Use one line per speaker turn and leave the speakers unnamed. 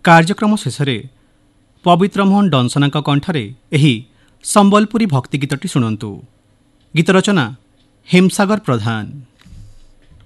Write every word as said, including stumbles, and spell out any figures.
କାର୍ଯ୍ୟକ୍ରମ ଶେଷରେ ପବିତ୍ର ମୋହନ ଡନସନାଙ୍କ କଣ୍ଠରେ ଏହି ସମ୍ବଲପୁରୀ ଭକ୍ତି ଗୀତଟି ଶୁଣନ୍ତୁ। ଗୀତ ରଚନା ହେମସାଗର ପ୍ରଧାନ।